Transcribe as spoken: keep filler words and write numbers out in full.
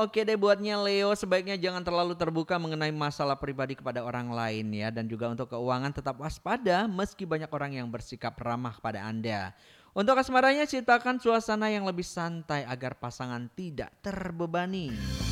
oke deh buatnya Leo, sebaiknya jangan terlalu terbuka mengenai masalah pribadi kepada orang lain ya. Dan juga untuk keuangan tetap waspada meski banyak orang yang bersikap ramah pada Anda. Untuk asmaranya ciptakan suasana yang lebih santai agar pasangan tidak terbebani.